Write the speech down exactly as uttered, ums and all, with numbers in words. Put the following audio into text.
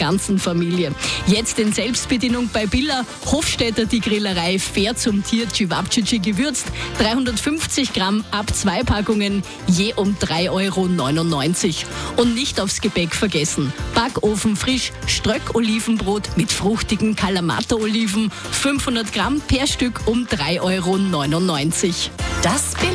ganzen Familie. Jetzt in Selbstbedienung bei Billa. Hofstädter die Grillerei fair zum Tier Cevapcici gewürzt. dreihundertfünfzig Gramm ab zwei Packungen, je um drei Euro neunundneunzig. Und nicht aufs Gebäck vergessen. Backofen frisch, Ströck-Olivenbrot mit fruchtigen Kalamata-Oliven. fünfhundert Gramm per Stück um drei Euro neunundneunzig. Das